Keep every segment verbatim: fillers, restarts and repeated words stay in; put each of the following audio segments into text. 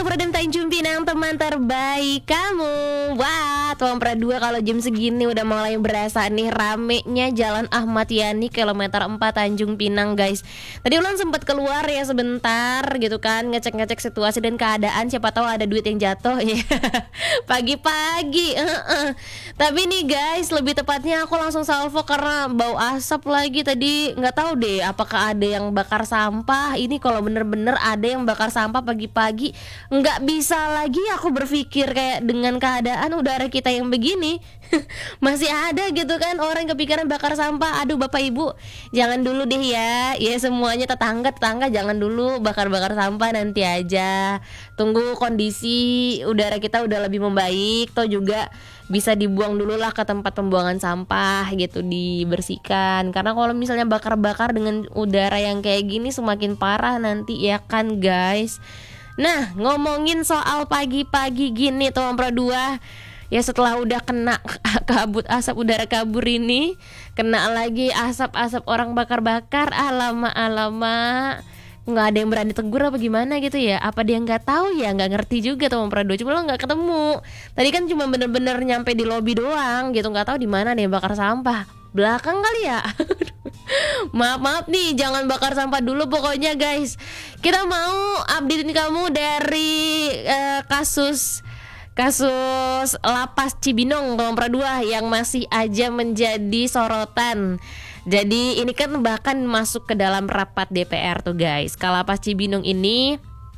Pradem Tanjung Pinang, teman terbaik kamu. Wah, Tuan Pradua kalau jam segini udah mulai berasa nih ramenya Jalan Ahmad Yani kilometer empat Tanjung Pinang, guys. Tadi Ulan sempat keluar ya sebentar gitu kan, ngecek-ngecek situasi dan keadaan, siapa tahu ada duit yang jatuh ya. Pagi-pagi. Uh-uh. Tapi nih guys, lebih tepatnya aku langsung salvo karena bau asap lagi tadi. Nggak tahu deh apakah ada yang bakar sampah. Ini kalau bener-bener ada yang bakar sampah pagi-pagi, nggak bisa lagi aku berpikir kayak dengan keadaan udara kita yang begini. Masih ada gitu kan orang kepikiran bakar sampah. Aduh Bapak Ibu, jangan dulu deh ya. Ya semuanya tetangga-tetangga jangan dulu bakar-bakar sampah, nanti aja. Tunggu kondisi udara kita udah lebih membaik, toh juga bisa dibuang dulu lah ke tempat pembuangan sampah gitu, dibersihkan. Karena kalau misalnya bakar-bakar dengan udara yang kayak gini semakin parah nanti ya kan guys. Nah, ngomongin soal pagi-pagi gini Tuan Pro dua, ya setelah udah kena kabut asap udara kabur ini, kena lagi asap-asap orang bakar-bakar, alamak-alamak, nggak ada yang berani tegur apa gimana gitu ya. Apa dia nggak tahu ya, nggak ngerti juga Tuan Pro dua, cuma lo nggak ketemu. Tadi kan cuma bener-bener nyampe di lobi doang gitu, nggak tahu di mana nih bakar sampah. Belakang kali ya. Maaf-maaf nih, jangan bakar sampah dulu pokoknya guys. Kita mau updatein kamu dari uh, kasus Kasus Lapas Cibinong Tuan Pro dua yang masih aja menjadi sorotan. Jadi ini kan bahkan masuk ke dalam rapat D P R tuh guys. Kalapas Cibinong ini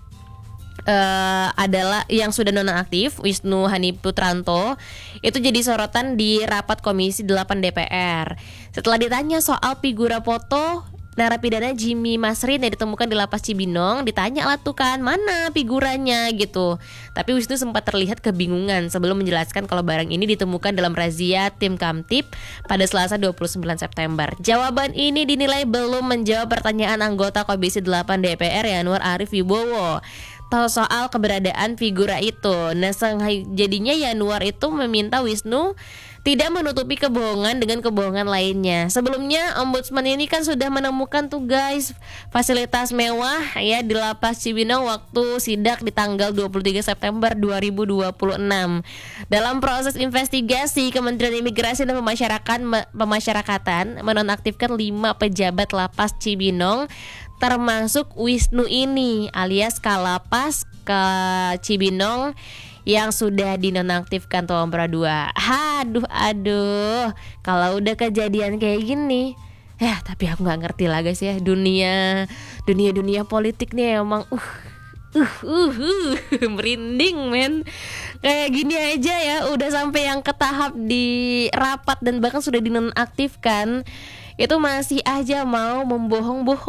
Uh, adalah yang sudah nonaktif, Wisnu Haniputranto, itu jadi sorotan di rapat Komisi delapan D P R. Setelah ditanya soal figura foto narapidana Jimmy Masrin yang ditemukan di Lapas Cibinong, ditanya lah tuh kan, mana figuranya gitu. Tapi Wisnu sempat terlihat kebingungan sebelum menjelaskan kalau barang ini ditemukan dalam razia tim Kamtib pada Selasa dua puluh sembilan September. Jawaban ini dinilai belum menjawab pertanyaan anggota Komisi delapan D P R Yanuar Arif Wibowo soal keberadaan figura itu. Nah, jadinya Yanuar itu meminta Wisnu tidak menutupi kebohongan dengan kebohongan lainnya. Sebelumnya Ombudsman ini kan sudah menemukan tuh guys fasilitas mewah ya di Lapas Cibinong waktu sidak di tanggal dua puluh tiga September dua ribu dua puluh enam. Dalam proses investigasi, Kementerian Imigrasi dan Pemasyarakatan Pemasyarakatan menonaktifkan lima pejabat Lapas Cibinong, termasuk Wisnu ini alias Kalapas ke Cibinong yang sudah dinonaktifkan Tuan Pro dua. Aduh, aduh, kalau udah kejadian kayak gini, ya tapi aku nggak ngerti lah guys ya, dunia dunia dunia politik nih emang uh uh uh, uh merinding men. Kayak gini aja ya, udah sampai yang ke tahap di rapat dan bahkan sudah dinonaktifkan, itu masih aja mau membohong-bohong.